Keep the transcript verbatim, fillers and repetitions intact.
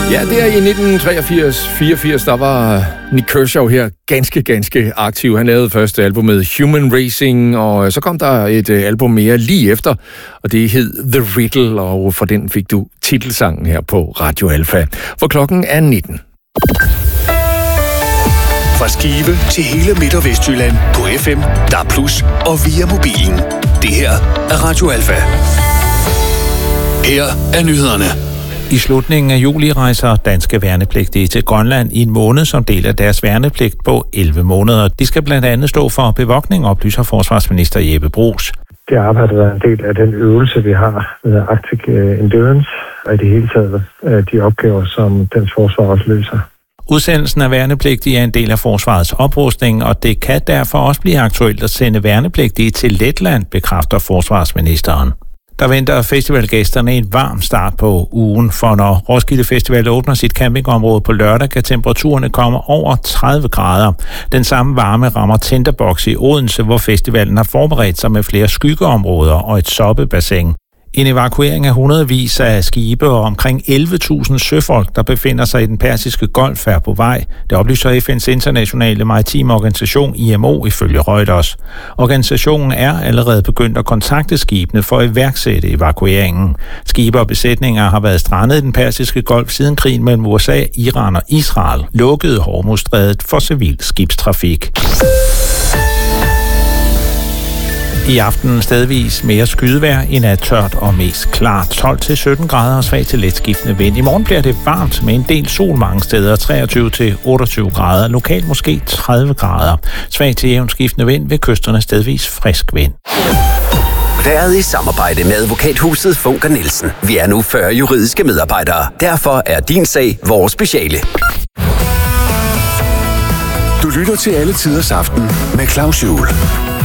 Ja, det er i nitten treogfirs fireogfirs, der var Nik Kershaw her ganske, ganske aktiv. Han lavede første album med Human Racing, og så kom der et album mere lige efter, og det hed The Riddle, og for den fik du titelsangen her på Radio Alfa. For klokken er nitten. Fra Skive til hele Midt- og Vestjylland på F M, D A B plus, og via mobilen. Det her er Radio Alfa. Her er nyhederne. I slutningen af juli rejser danske værnepligtige til Grønland i en måned som del af deres værnepligt på elleve måneder. De skal blandt andet stå for bevogtning, oplyser forsvarsminister Jeppe Bruus. Det arbejde er en del af den øvelse, vi har med Arctic Endurance, og i det hele taget de opgaver, som dansk forsvar også løser. Udsendelsen af værnepligtige er en del af forsvarets oprustning, og det kan derfor også blive aktuelt at sende værnepligtige til Letland, bekræfter forsvarsministeren. Der venter festivalgæsterne en varm start på ugen, for når Roskilde Festival åbner sit campingområde på lørdag, kan temperaturerne komme over tredive grader. Den samme varme rammer Tinderbox i Odense, hvor festivalen har forberedt sig med flere skyggeområder og et soppebassin. En evakuering af hundredvis af skibe og omkring elleve tusind søfolk, der befinder sig i den persiske golf, er på vej. Det oplyser F N's internationale maritime organisation I M O ifølge Reuters. Organisationen er allerede begyndt at kontakte skibene for at iværksætte evakueringen. Skibe og besætninger har været strandet i den persiske golf siden krigen mellem U S A, Iran og Israel lukkede Hormuzstrædet for civil skibstrafik. I aften stedvis mere skydevejr, i nat tørt og mest klart. tolv til sytten grader og svag til let skiftende vind. I morgen bliver det varmt med en del sol mange steder, treogtyve til otteogtyve grader. Lokalt måske tredive grader. Svag til jævnt skiftende vind ved kysterne stedvis frisk vind. Været i samarbejde med advokathuset Funker Nielsen. Vi er nu fyrre juridiske medarbejdere. Derfor er din sag vores speciale. Du lytter til Alle Tiders Aften med Claus Juhl.